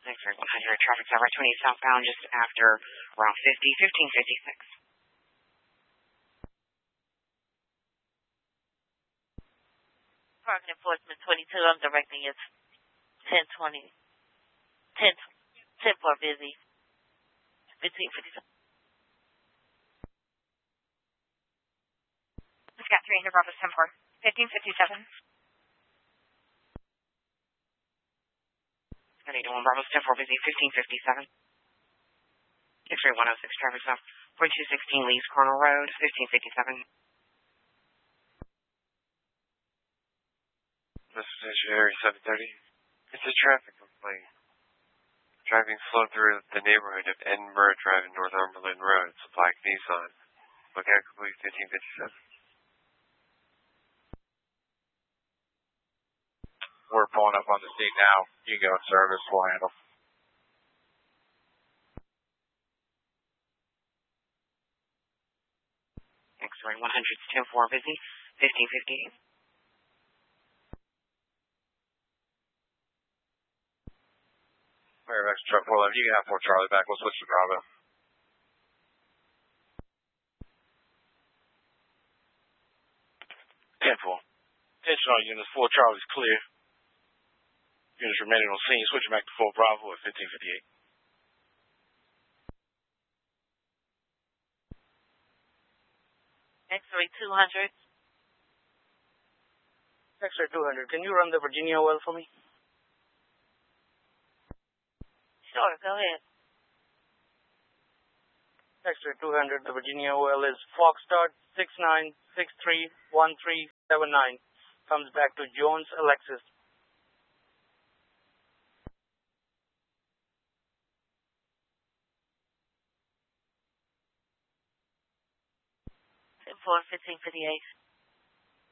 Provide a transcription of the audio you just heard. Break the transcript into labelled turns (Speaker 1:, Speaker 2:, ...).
Speaker 1: X-ray 100, traffic over 20 southbound just after Route 50, 1556.
Speaker 2: Park Enforcement 22, I'm directing it 1020, 10 for busy, 1557.
Speaker 3: We've got 300 Bravo 10 for 1557.
Speaker 1: 81 Bravo 10 for busy, 1557. X-ray 106, traffic stop 4216 Lee's Corner Road, 1557.
Speaker 4: This is Area 730. It's a traffic complaint. Driving slow through the neighborhood of Edinburgh Drive and Northumberland Road. It's a black Nissan. Look at complete 1557.
Speaker 5: We're pulling up on the scene now. You can go in service. We'll handle.
Speaker 1: X-ray 100, 10-4, busy, 1558.
Speaker 5: Fairfax truck 411. You can have 4 Charlie back. We'll switch to Bravo. 10-4. Attention all units. 4 Charlie's clear. Units remaining on scene. Switching back to 4 Bravo at 1558.
Speaker 2: X-ray 200.
Speaker 6: X-ray 200. Can you run the Virginia well for me?
Speaker 2: Sure, go ahead.
Speaker 6: X-ray 200. The Virginia well is Foxtrot 69631379. Comes back to Jones Alexis.
Speaker 2: For 1558.